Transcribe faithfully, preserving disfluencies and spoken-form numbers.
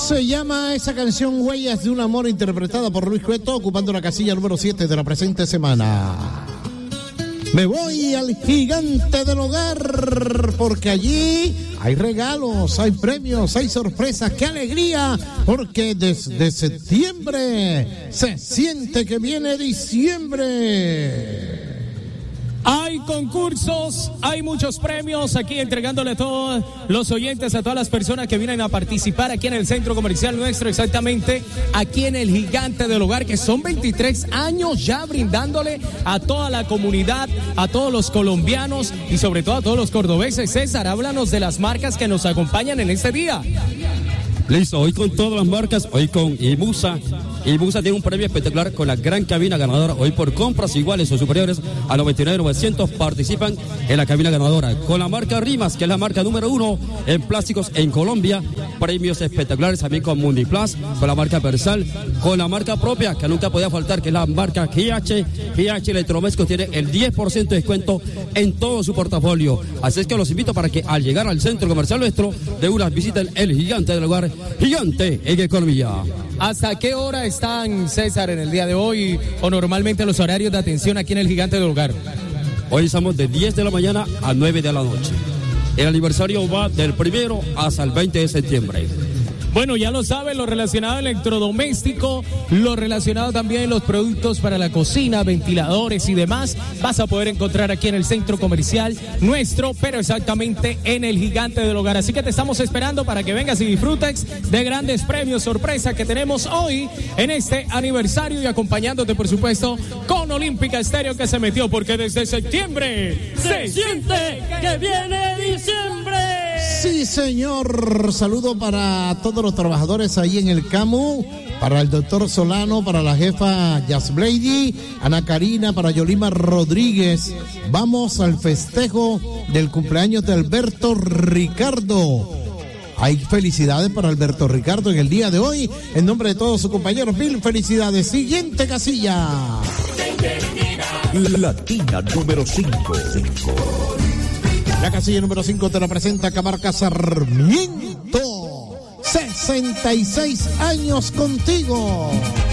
Se llama esa canción Huellas de un amor, interpretada por Luis Cueto, ocupando la casilla número siete de la presente semana. Me voy al Gigante del Hogar, porque allí hay regalos, hay premios, hay sorpresas. ¡Qué alegría! Porque desde septiembre se siente que viene diciembre. Hay concursos, hay muchos premios aquí entregándole a todos los oyentes, a todas las personas que vienen a participar aquí en el centro comercial nuestro, exactamente aquí en el Gigante del Hogar, que son veintitrés años ya brindándole a toda la comunidad, a todos los colombianos y sobre todo a todos los cordobeses. César, háblanos de las marcas que nos acompañan en este día. Listo, hoy con todas las marcas, hoy con Imusa. Imusa tiene un premio espectacular con la gran cabina ganadora. Hoy por compras iguales o superiores a noventa y nueve mil novecientos participan en la cabina ganadora. Con la marca Rimas, que es la marca número uno en plásticos en Colombia. Premios espectaculares también con Mundiplas, con la marca Persal, con la marca propia, que nunca podía faltar, que es la marca G H. G H Electrodomésticos tiene el diez por ciento de descuento en todo su portafolio. Así es que los invito para que al llegar al centro comercial nuestro, de una visiten el Gigante del Hogar, gigante en economía. ¿Hasta qué hora están, César, en el día de hoy, o normalmente los horarios de atención aquí en el Gigante del Hogar? Hoy estamos de diez de la mañana a nueve de la noche. El aniversario va del primero hasta el veinte de septiembre. Bueno, ya lo saben, lo relacionado al electrodoméstico, lo relacionado también a los productos para la cocina, ventiladores y demás, vas a poder encontrar aquí en el centro comercial nuestro, pero exactamente en el Gigante del Hogar. Así que te estamos esperando para que vengas y disfrutes de grandes premios sorpresa que tenemos hoy en este aniversario, y acompañándote, por supuesto, con Olímpica Estéreo, que se metió, porque desde septiembre se siente que viene diciembre. Sí, señor. Saludo para todos los trabajadores ahí en el CAMU, para el doctor Solano, para la jefa Yasblady, Ana Karina, para Yolima Rodríguez. Vamos al festejo del cumpleaños de Alberto Ricardo. Hay felicidades para Alberto Ricardo en el día de hoy. En nombre de todos sus compañeros, mil felicidades. Siguiente casilla. Latina número cinco. La casilla número cinco te la presenta Camarca Sarmiento. sesenta y seis años contigo.